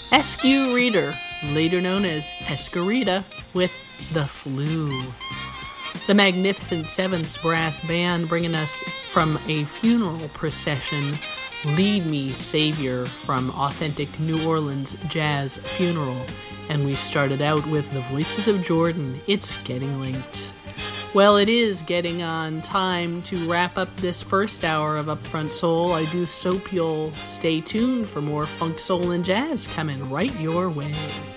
SQ Reader, later known as Escarita, with The Flu. The Magnificent Seventh's brass band bringing us from a funeral procession, Lead Me, Savior, from authentic New Orleans jazz funeral. And we started out with the Voices of Jordan, It's Getting Late. Well, it is getting on time to wrap up this first hour of Upfront Soul. I do hope you'll stay tuned for more funk, soul, and jazz coming right your way.